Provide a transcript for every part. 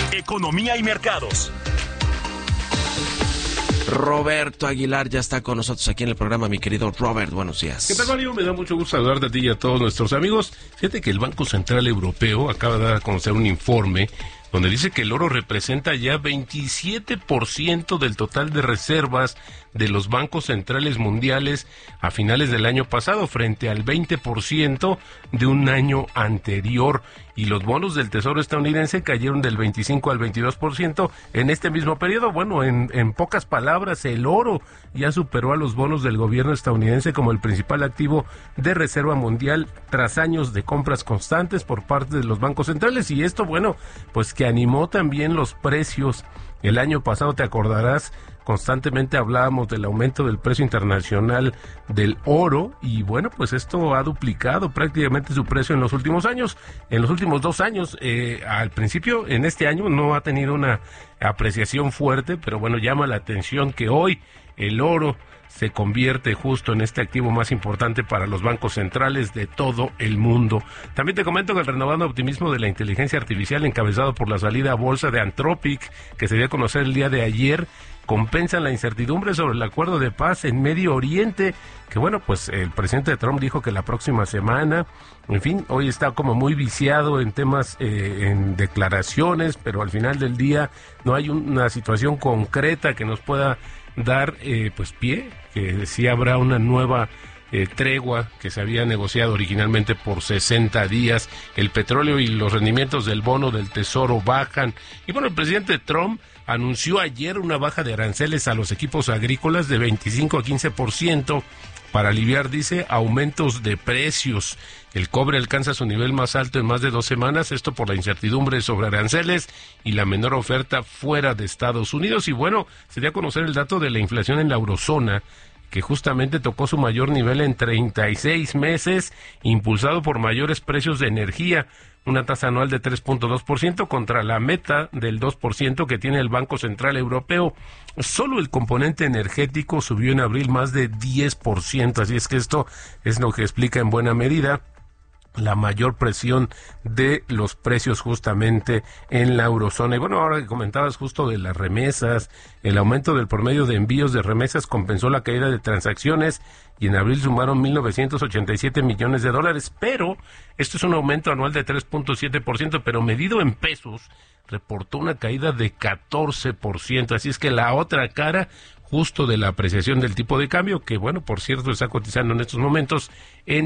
economía y mercados. Roberto Aguilar ya está con nosotros aquí en el programa. Mi querido Robert, buenos días. ¿Qué tal, Mario? Me da mucho gusto saludarte a ti y a todos nuestros amigos. Fíjate que el Banco Central Europeo acaba de dar a conocer un informe donde dice que el oro representa ya 27% del total de reservas de los bancos centrales mundiales a finales del año pasado, frente al 20% de un año anterior. Y los bonos del Tesoro estadounidense cayeron del 25 al 22% en este mismo periodo. Bueno, en pocas palabras, el oro ya superó a los bonos del gobierno estadounidense como el principal activo de reserva mundial tras años de compras constantes por parte de los bancos centrales. Y esto, bueno, pues que animó también los precios. El año pasado, te acordarás, constantemente hablábamos del aumento del precio internacional del oro y bueno, pues esto ha duplicado prácticamente su precio en los últimos años. En los últimos 2 años, al principio, en este año no ha tenido una apreciación fuerte, pero bueno, llama la atención que hoy el oro se convierte justo en este activo más importante para los bancos centrales de todo el mundo. También te comento que el renovado optimismo de la inteligencia artificial encabezado por la salida a bolsa de Anthropic, que se dio a conocer el día de ayer, compensan la incertidumbre sobre el acuerdo de paz en Medio Oriente, que bueno, pues el presidente Trump dijo que la próxima semana, en fin, hoy está como muy viciado en temas, en declaraciones, pero al final del día no hay una situación concreta que nos pueda dar pues pie, que sí habrá una nueva tregua que se había negociado originalmente por 60 días. El petróleo y los rendimientos del bono del Tesoro bajan. Y bueno, el presidente Trump anunció ayer una baja de aranceles a los equipos agrícolas de 25 a 15% para aliviar, dice, aumentos de precios. El cobre alcanza su nivel más alto en más de 2 semanas, esto por la incertidumbre sobre aranceles y la menor oferta fuera de Estados Unidos. Y bueno, se dio a conocer el dato de la inflación en la eurozona, que justamente tocó su mayor nivel en 36 meses, impulsado por mayores precios de energía, una tasa anual de 3.2% contra la meta del 2% que tiene el Banco Central Europeo. Solo el componente energético subió en abril más de 10%, así es que esto es lo que explica en buena medida la mayor presión de los precios justamente en la eurozona. Y bueno, ahora que comentabas justo de las remesas, el aumento del promedio de envíos de remesas compensó la caída de transacciones y en abril sumaron 1.987 millones de dólares, pero esto es un aumento anual de 3.7%, pero medido en pesos reportó una caída de 14%, así es que la otra cara justo de la apreciación del tipo de cambio, que bueno, por cierto, está cotizando en estos momentos en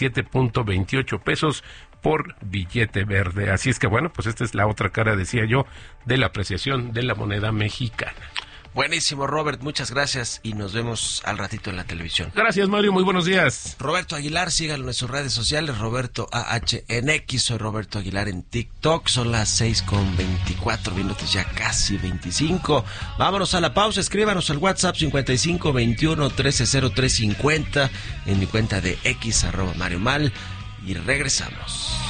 17.28 pesos por billete verde. Así es que bueno, pues esta es la otra cara, decía yo, de la apreciación de la moneda mexicana. Buenísimo, Robert, muchas gracias y nos vemos al ratito en la televisión. Gracias, Mario, muy buenos días. Roberto Aguilar, síganlo en nuestras redes sociales, Roberto AHNX, soy Roberto Aguilar en TikTok, son las 6:24 minutos, ya casi 25. Vámonos a la pausa, escríbanos al WhatsApp 5521-130350, en mi cuenta de X, @Mario Mal, y regresamos.